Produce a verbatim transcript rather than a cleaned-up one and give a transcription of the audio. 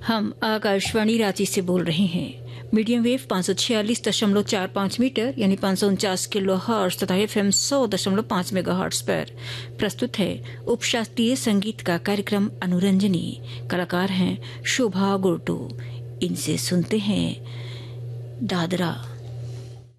हम आकाशवाणी रांची से बोल रहे हैं। मीडियम वेव पाँच सौ छियालीस दशमलव चार पाँच मीटर यानी पाँच सौ उनचास किलो हर्ट्ज तथा एफ एम सौ दशमलव पाँच मेगा हर्ट्ज पर प्रस्तुत है उपशास्त्रीय संगीत का कार्यक्रम अनुरंजनी। कलाकार हैं शोभा गुर्टू। इनसे सुनते हैं दादरा।